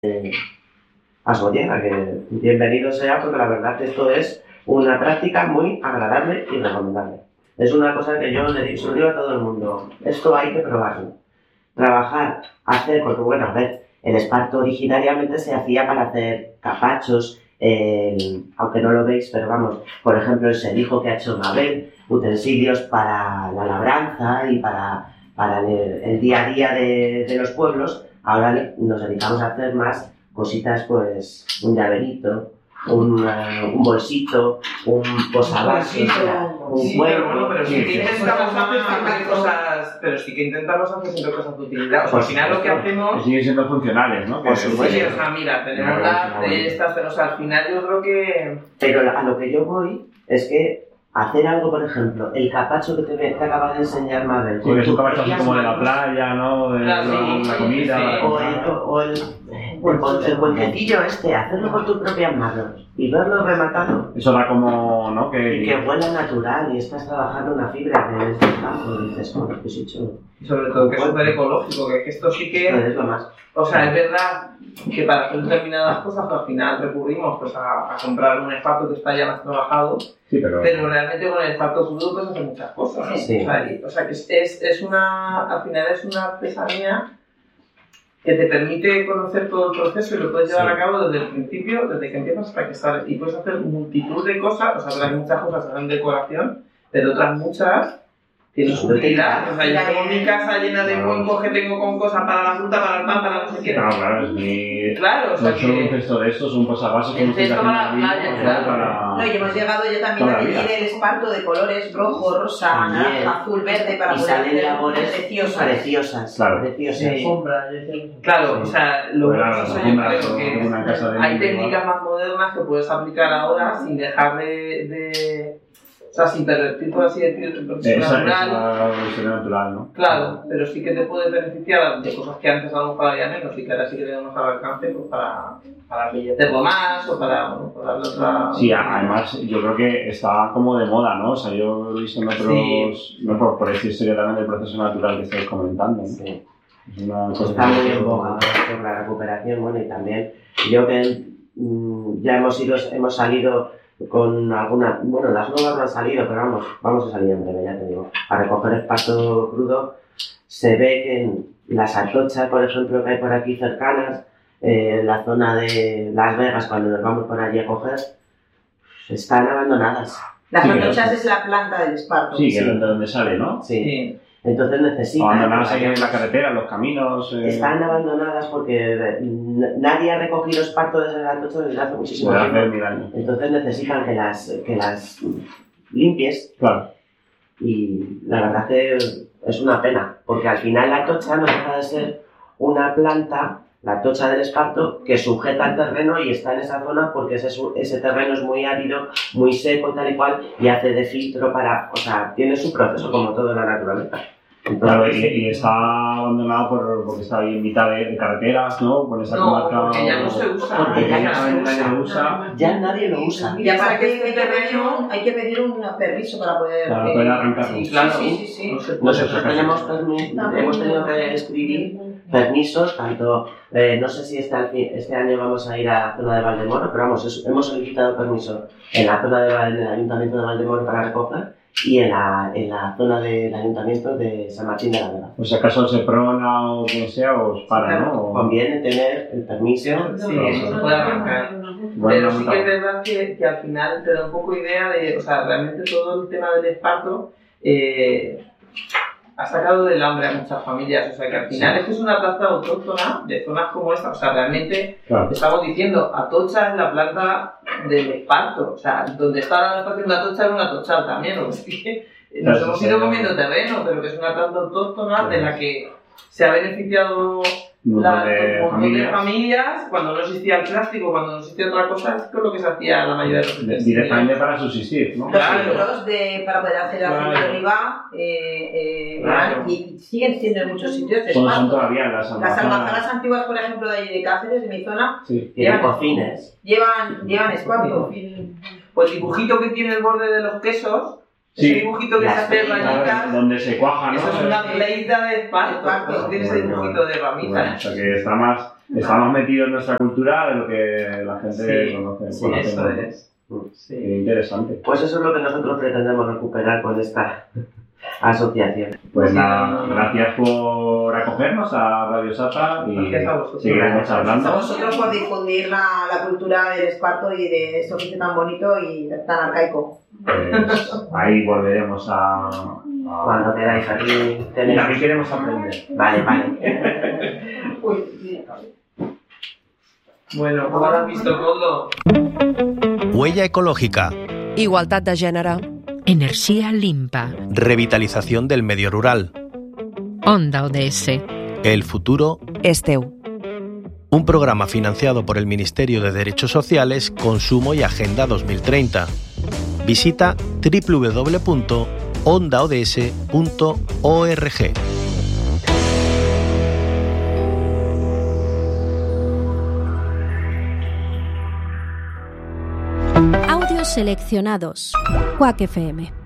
Asgoyena, que bienvenido sea, porque la verdad que esto es una práctica muy agradable y recomendable. Es una cosa que yo le digo a todo el mundo, esto hay que probarlo. Trabajar, hacer, porque bueno, a ver, el esparto originariamente se hacía para hacer capachos, aunque no lo veis, pero vamos, por ejemplo, el sedijo que ha hecho Mabel, utensilios para la labranza y para el día a día de los pueblos. Ahora nos dedicamos a hacer más cositas, pues un llaverito, un bolsito, un posavasos, un huevo. Pero sí que intentamos hacer cosas, siempre cosas de utilidad. O sea, al final lo que hacemos siguen siendo funcionales, ¿no? Por supuesto. Sí, o sea, mira, tenemos las de estas, pero o sea, al final yo creo que... Pero a lo que yo voy es que hacer algo, por ejemplo, el capacho que te acaba de enseñar Mabel. Porque es un capacho así como de la playa, ¿no? De la comida. Sí. O el puentecillo hacerlo con tus propias manos y verlo rematado. Eso da como, ¿no? Y que huela natural y estás trabajando una fibra que es del campo, dices, ¿cómo que has hecho? Y sobre todo que es súper ecológico, que esto sí que... Es lo más. O sea, es verdad que para hacer determinadas cosas al final recurrimos pues, a comprar un esparto que está ya más trabajado, sí, pero realmente con el esparto crudo puedes hacer muchas cosas. Sí. O sea, que es una, al final es una artesanía que te permite conocer todo el proceso y lo puedes llevar a cabo desde el principio, desde que empiezas hasta que sales. Y puedes hacer multitud de cosas, o sea, hay muchas cosas que hacen decoración, pero otras muchas tienen su utilidad. O sea, yo tengo mi casa llena de cuencos que tengo con cosas para la fruta, para el pan, para no sé qué. Claro, es mi... Claro, o sea, no solo un cesto de estos, un posavasos que el cesto para la playa, claro. No, y hemos llegado yo también a teñir el esparto de colores rojo, rosa, naranja, azul, verde, para poder hacer labores preciosas. Claro. Preciosas. Claro, o sea, lo que pasa es que hay técnicas más modernas que puedes aplicar ahora sin dejar o sea, sin pervertir, por así decirlo, el proceso natural, ¿no? Claro, pero sí que te puede beneficiar de cosas que antes a lo mejor había menos y que ahora sí que tenemos al alcance pues, para billetearlo más o para darle otra... Sí, además yo creo que está como de moda, ¿no? O sea, yo lo he visto en otros... No, por esta historia también del proceso natural que estáis comentando, ¿no? Sí. Es una cosa está muy en boga por la recuperación, bueno, y también yo que ya hemos salido con alguna, bueno, las nuevas no han salido, pero vamos a salir en breve, ya te digo, a recoger esparto crudo. Se ve que en las atochas, por ejemplo, que hay por aquí cercanas, en la zona de Las Vegas, cuando nos vamos por allí a coger, están abandonadas. Las atochas es la planta del esparto. Sí, que es donde sale, ¿no? Sí. Entonces necesitan... Abandonadas ahí en la carretera, en los caminos... Están abandonadas porque nadie ha recogido esparto desde las atochas desde hace muchísimo tiempo. Entonces necesitan que las limpies. Claro. Y la verdad que es una pena, porque al final la atocha no deja de ser una planta, la atocha del esparto, que sujeta el terreno y está en esa zona porque ese terreno es muy árido, muy seco y tal y cual, y hace de filtro o sea, tiene su proceso como todo en la naturaleza. Entonces, claro, y está abandonado porque está ahí en mitad de carreteras, ¿no? Por esa comarca. Porque ya no se usa. Porque ya nadie lo usa. Y aparte hay que pedir un permiso para poder... arrancarlo. Sí, claro. Sí. Nosotros hemos tenido que escribir permisos, tanto, no sé si este año vamos a ir a la zona de Valdemoro, pero vamos, hemos solicitado permiso en la zona del Ayuntamiento de Valdemoro para recoger y en la zona del Ayuntamiento de San Martín de la Vega. Pues si acaso se prona o quien sea, os para, ¿no? Conviene tener el permiso. Sí, eso se puede arrancar. Pero sí que es verdad que al final te da un poco idea de, o sea, realmente todo el tema del esparto ha sacado del hambre a muchas familias, o sea que al final es que es una planta autóctona de zonas como esta, o sea, realmente estamos diciendo, Atocha es la planta del esparto, o sea, donde está la estación de Atocha es una Atocha también, o sea, que nos hemos ido comiendo terreno, pero que es una planta autóctona de la que se ha beneficiado un montón de familias cuando no existía el plástico, cuando no existía otra cosa, es lo que se hacía la mayoría de los utensilios. Directamente para subsistir, ¿no? Los filtros para poder hacer aceite de oliva y siguen siendo en muchos sitios de esparto. Son todavía las almazaras antiguas, por ejemplo, de allí de Cáceres, de mi zona, llevan cocines. Llevan esparto. Pues el dibujito que tiene el borde de los quesos, ese dibujito que se hace rayitas, donde se cuaja, ¿no? Eso es una pleita de esparto. Tiene ese dibujito de ramitas. O sea que está más Estamos metidos en nuestra cultura de lo que la gente conoce. Sí, eso es. Sí. Interesante. Pues eso es lo que nosotros pretendemos recuperar con esta asociación. Pues nada, gracias por acogernos a Radio Sata y seguiremos hablando. A vosotros por difundir la cultura del esparto y de esto que es tan bonito y tan arcaico. Pues ahí volveremos a... Cuando queráis, aquí tenéis. Y también queremos aprender. Vale. Bueno, ¿cómo has visto, Coldo? Huella ecológica. Igualdad de gènere. Energía limpa. Revitalización del medio rural. Onda ODS. El futuro és teu. Un programa financiado por el Ministerio de Derechos Sociales, Consumo y Agenda 2030. Visita www.ondaods.org. Audios seleccionados. Quack FM.